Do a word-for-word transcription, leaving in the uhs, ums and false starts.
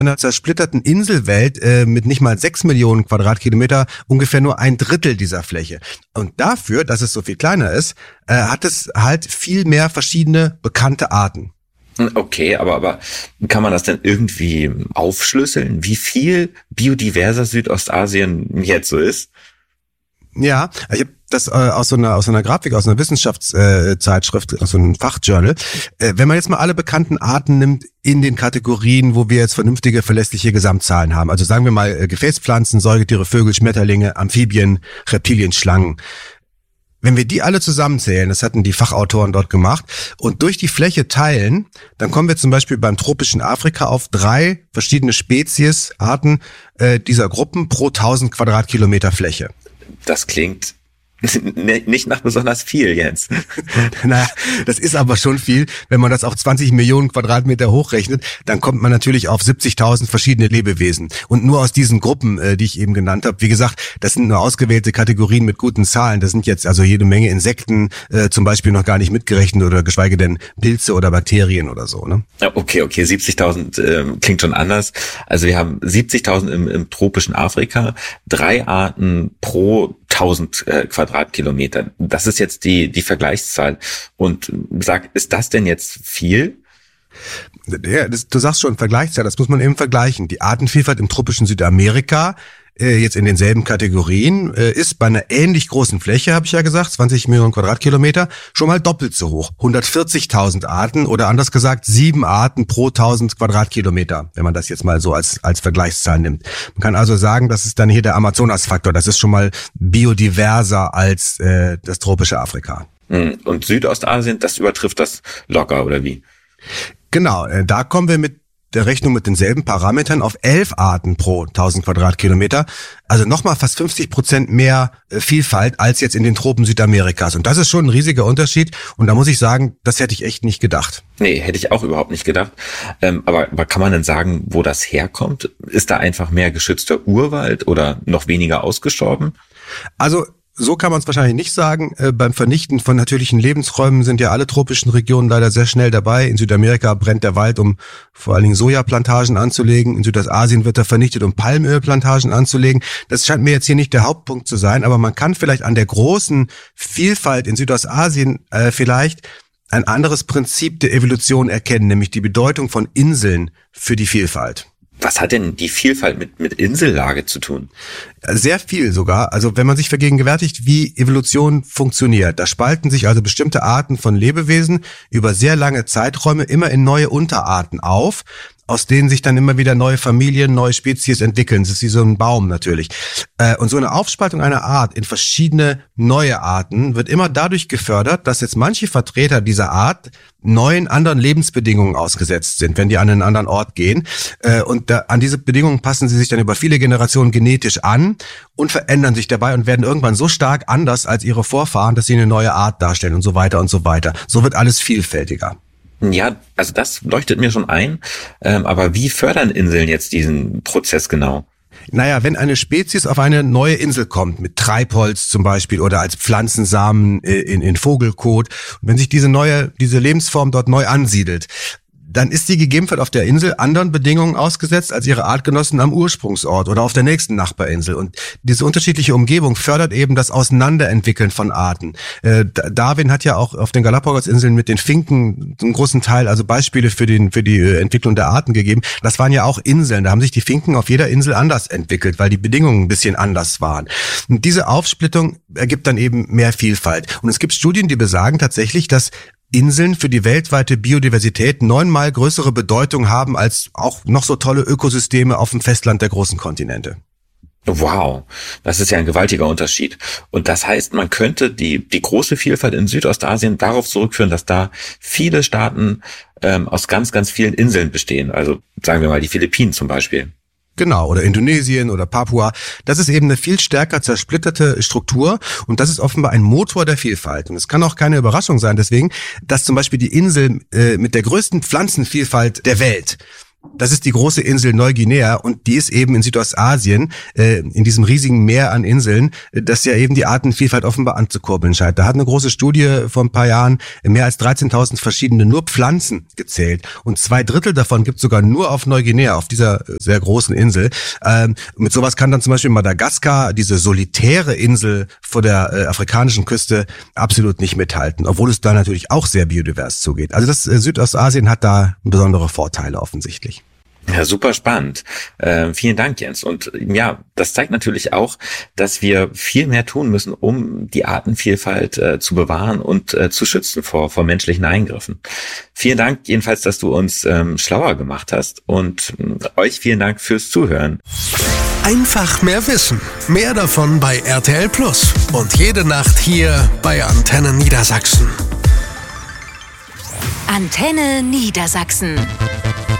einer zersplitterten Inselwelt äh, mit nicht mal sechs Millionen Quadratkilometer ungefähr nur ein Drittel dieser Fläche. Und dafür, dass es so viel kleiner ist, äh, hat es halt viel mehr verschiedene bekannte Arten. Okay, aber, aber kann man das denn irgendwie aufschlüsseln, wie viel biodiverser Südostasien jetzt so ist? Ja, ich habe das äh, aus so einer aus so einer Grafik, aus einer Wissenschaftszeitschrift, äh, aus so einem Fachjournal. Äh, wenn man jetzt mal alle bekannten Arten nimmt in den Kategorien, wo wir jetzt vernünftige, verlässliche Gesamtzahlen haben, also sagen wir mal äh, Gefäßpflanzen, Säugetiere, Vögel, Schmetterlinge, Amphibien, Reptilien, Schlangen. Wenn wir die alle zusammenzählen, das hatten die Fachautoren dort gemacht, und durch die Fläche teilen, dann kommen wir zum Beispiel beim tropischen Afrika auf drei verschiedene Spezies, Arten äh, dieser Gruppen pro tausend Quadratkilometer Fläche. Das klingt nicht nach besonders viel, Jens. Naja, das ist aber schon viel. Wenn man das auf zwanzig Millionen Quadratmeter hochrechnet, dann kommt man natürlich auf siebzigtausend verschiedene Lebewesen. Und nur aus diesen Gruppen, äh, die ich eben genannt habe, wie gesagt, das sind nur ausgewählte Kategorien mit guten Zahlen. Das sind jetzt also jede Menge Insekten äh, zum Beispiel noch gar nicht mitgerechnet oder geschweige denn Pilze oder Bakterien oder so. Ne? Okay, okay, siebzigtausend äh, klingt schon anders. Also wir haben siebzigtausend im, im tropischen Afrika, drei Arten pro tausend äh, Quadratkilometer. Das ist jetzt die die Vergleichszahl. Und sag, ist das denn jetzt viel? Ja, das, du sagst schon Vergleichszahl, das muss man eben vergleichen. Die Artenvielfalt im tropischen Südamerika, äh, jetzt in denselben Kategorien, äh, ist bei einer ähnlich großen Fläche, habe ich ja gesagt, zwanzig Millionen Quadratkilometer, schon mal doppelt so hoch. hundertvierzigtausend Arten oder anders gesagt sieben Arten pro tausend Quadratkilometer, wenn man das jetzt mal so als als Vergleichszahl nimmt. Man kann also sagen, das ist dann hier der Amazonas-Faktor. Das ist schon mal biodiverser als äh, das tropische Afrika. Und Südostasien, das übertrifft das locker, oder wie? Genau, äh, da kommen wir mit der Rechnung mit denselben Parametern auf elf Arten pro tausend Quadratkilometer. Also nochmal fast fünfzig Prozent mehr äh, Vielfalt als jetzt in den Tropen Südamerikas. Und das ist schon ein riesiger Unterschied. Und da muss ich sagen, das hätte ich echt nicht gedacht. Nee, hätte ich auch überhaupt nicht gedacht. Ähm, aber, aber kann man denn sagen, wo das herkommt? Ist da einfach mehr geschützter Urwald oder noch weniger ausgestorben? Also so kann man es wahrscheinlich nicht sagen. Äh, beim Vernichten von natürlichen Lebensräumen sind ja alle tropischen Regionen leider sehr schnell dabei. In Südamerika brennt der Wald, um vor allen Dingen Sojaplantagen anzulegen. In Südostasien wird er vernichtet, um Palmölplantagen anzulegen. Das scheint mir jetzt hier nicht der Hauptpunkt zu sein, aber man kann vielleicht an der großen Vielfalt in Südostasien äh, vielleicht ein anderes Prinzip der Evolution erkennen, nämlich die Bedeutung von Inseln für die Vielfalt. Was hat denn die Vielfalt mit, mit Insellage zu tun? Sehr viel sogar. Also wenn man sich vergegenwärtigt, wie Evolution funktioniert, da spalten sich also bestimmte Arten von Lebewesen über sehr lange Zeiträume immer in neue Unterarten auf, aus denen sich dann immer wieder neue Familien, neue Spezies entwickeln. Das ist wie so ein Baum natürlich. Und so eine Aufspaltung einer Art in verschiedene neue Arten wird immer dadurch gefördert, dass jetzt manche Vertreter dieser Art neuen anderen Lebensbedingungen ausgesetzt sind, wenn die an einen anderen Ort gehen. Und da, an diese Bedingungen passen sie sich dann über viele Generationen genetisch an und verändern sich dabei und werden irgendwann so stark anders als ihre Vorfahren, dass sie eine neue Art darstellen und so weiter und so weiter. So wird alles vielfältiger. Ja, also das leuchtet mir schon ein. Ähm, aber wie fördern Inseln jetzt diesen Prozess genau? Naja, wenn eine Spezies auf eine neue Insel kommt, mit Treibholz zum Beispiel oder als Pflanzensamen in, in Vogelkot, wenn sich diese neue, diese Lebensform dort neu ansiedelt, dann ist sie gegebenenfalls auf der Insel anderen Bedingungen ausgesetzt als ihre Artgenossen am Ursprungsort oder auf der nächsten Nachbarinsel. Und diese unterschiedliche Umgebung fördert eben das Auseinanderentwickeln von Arten. Äh, Darwin hat ja auch auf den Galapagosinseln mit den Finken einen großen Teil, also Beispiele für den für die Entwicklung der Arten gegeben. Das waren ja auch Inseln. Da haben sich die Finken auf jeder Insel anders entwickelt, weil die Bedingungen ein bisschen anders waren. Und diese Aufsplittung ergibt dann eben mehr Vielfalt. Und es gibt Studien, die besagen tatsächlich, dass Inseln für die weltweite Biodiversität neunmal größere Bedeutung haben als auch noch so tolle Ökosysteme auf dem Festland der großen Kontinente. Wow, das ist ja ein gewaltiger Unterschied. Und das heißt, man könnte die die große Vielfalt in Südostasien darauf zurückführen, dass da viele Staaten ähm, aus ganz, ganz vielen Inseln bestehen. Also sagen wir mal die Philippinen zum Beispiel. Genau, oder Indonesien oder Papua. Das ist eben eine viel stärker zersplitterte Struktur und das ist offenbar ein Motor der Vielfalt. Und es kann auch keine Überraschung sein deswegen, dass zum Beispiel die Insel äh, mit der größten Pflanzenvielfalt der Welt, Das ist die große Insel Neuguinea und die ist eben in Südostasien, äh, in diesem riesigen Meer an Inseln, das ja eben die Artenvielfalt offenbar anzukurbeln scheint. Da hat eine große Studie vor ein paar Jahren mehr als dreizehntausend verschiedene nur Pflanzen gezählt und zwei Drittel davon gibt es sogar nur auf Neuguinea, auf dieser sehr großen Insel. Ähm, mit sowas kann dann zum Beispiel Madagaskar, diese solitäre Insel vor der äh, afrikanischen Küste, absolut nicht mithalten, obwohl es da natürlich auch sehr biodivers zugeht. Also das äh, Südostasien hat da besondere Vorteile offensichtlich. Ja, super spannend. Äh, vielen Dank, Jens. Und ja, das zeigt natürlich auch, dass wir viel mehr tun müssen, um die Artenvielfalt äh, zu bewahren und äh, zu schützen vor, vor menschlichen Eingriffen. Vielen Dank jedenfalls, dass du uns ähm, schlauer gemacht hast und äh, euch vielen Dank fürs Zuhören. Einfach mehr Wissen. Mehr davon bei R T L Plus und jede Nacht hier bei Antenne Niedersachsen. Antenne Niedersachsen.